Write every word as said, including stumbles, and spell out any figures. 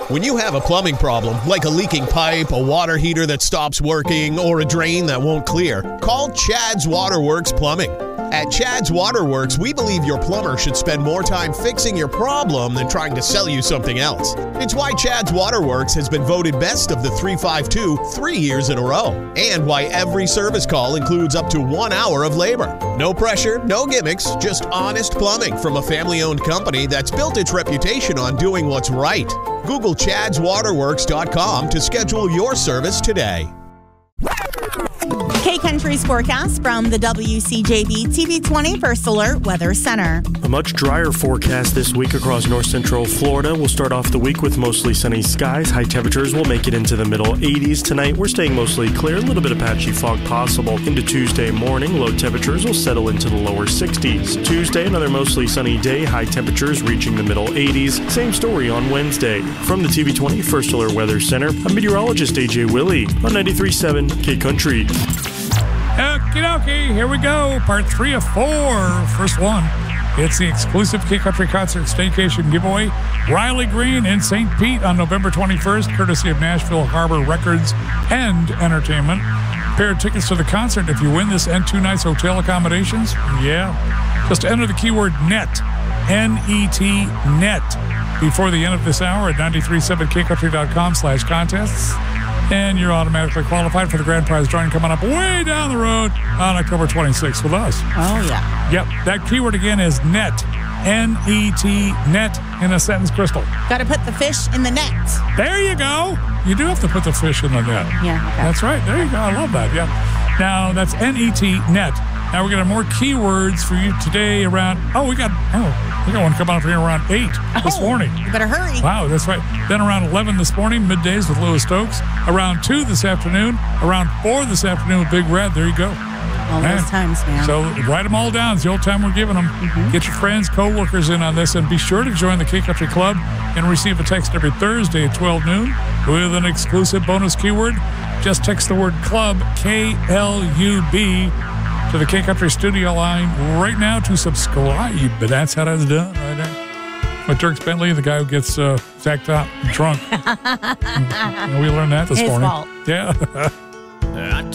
When you have a plumbing problem, like a leaking pipe, a water heater that stops working, or a drain that won't clear, call Chad's Waterworks Plumbing. At Chad's Waterworks, we believe your plumber should spend more time fixing your problem than trying to sell you something else. It's why Chad's Waterworks has been voted best of the three five two three years in a row, and why every service call includes up to one hour of labor. No pressure, no gimmicks, just honest plumbing from a family-owned company that's built its reputation on doing what's right. Google chads waterworks dot com to schedule your service today. K-Country's forecast from the W C J B T V twenty First Alert Weather Center. A much drier forecast this week across north central Florida. We'll start off the week with mostly sunny skies. High temperatures will make it into the middle eighties tonight. We're staying mostly clear. A little bit of patchy fog possible. Into Tuesday morning, low temperatures will settle into the lower sixties. Tuesday, another mostly sunny day. High temperatures reaching the middle eighties. Same story on Wednesday. From the T V twenty First Alert Weather Center, I'm meteorologist A J Willie on ninety-three point seven K-Country. Okie dokie, here we go. Part three of four. First one. It's the exclusive K-Country Concert Staycation giveaway. Riley Green in Saint Pete on November twenty-first, courtesy of Nashville Harbor Records and Entertainment. Pair of tickets to the concert if you win this and two nights hotel accommodations. Yeah. Just enter the keyword NET, N E T, NET, before the end of this hour at ninety-three point seven K country dot com slash contests. And you're automatically qualified for the grand prize drawing coming up way down the road on October twenty-sixth with us. Oh, yeah. Yep. That keyword again is NET. N E T, NET, in a sentence, Crystal. Got to put the fish in the net. There you go. You do have to put the fish in the net. Yeah. Okay. That's right. There you go. I love that. Yeah. Now, that's N E T, NET. Now, we're going to have more keywords for you today around, oh, we got, oh, we got one coming up here around eight oh, this morning. You better hurry. Wow, that's right. Then around eleven this morning, middays with Lewis Stokes. Around two this afternoon. Around four this afternoon with Big Red. There you go. All man. those times, man. So write them all down. It's the old time we're giving them. Mm-hmm. Get your friends, co-workers in on this, and be sure to join the K-Country Club and receive a text every Thursday at twelve noon with an exclusive bonus keyword. Just text the word club, K L U B, to the K-Country studio line right now to subscribe. But that's how that's done right there. With Dirk Bentley, the guy who gets uh, sacked out drunk. We learned that this His morning. Fault. Yeah.